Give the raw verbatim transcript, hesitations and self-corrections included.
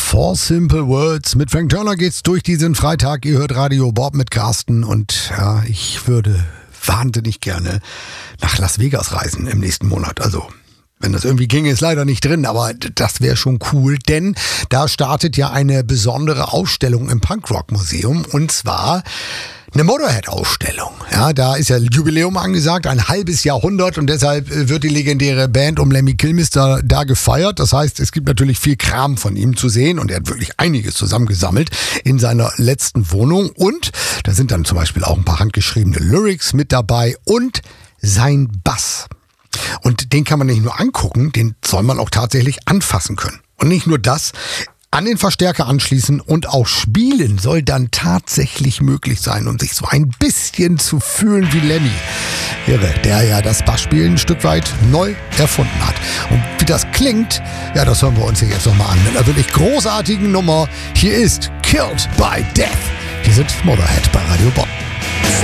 Four Simple Words. Mit Frank Turner geht's durch diesen Freitag. Ihr hört Radio Bob mit Carsten und ja, ich würde wahnsinnig gerne nach Las Vegas reisen im nächsten Monat. Also, wenn das irgendwie ginge, ist leider nicht drin, aber das wäre schon cool, denn da startet ja eine besondere Ausstellung im Punkrock-Museum und zwar eine Motorhead-Ausstellung. Ja, da ist ja Jubiläum angesagt, ein halbes Jahrhundert und deshalb wird die legendäre Band um Lemmy Kilmister da gefeiert. Das heißt, es gibt natürlich viel Kram von ihm zu sehen und er hat wirklich einiges zusammengesammelt in seiner letzten Wohnung und da sind dann zum Beispiel auch ein paar handgeschriebene Lyrics mit dabei und sein Bass. Und den kann man nicht nur angucken, den soll man auch tatsächlich anfassen können. Und nicht nur das, an den Verstärker anschließen und auch spielen soll dann tatsächlich möglich sein, um sich so ein bisschen zu fühlen wie Lemmy. Irre, der ja das Bassspielen ein Stück weit neu erfunden hat. Und wie das klingt, ja, das hören wir uns hier jetzt nochmal an. Mit einer wirklich großartigen Nummer. Hier ist Killed by Death. Hier sind Motorhead bei Radio Bob.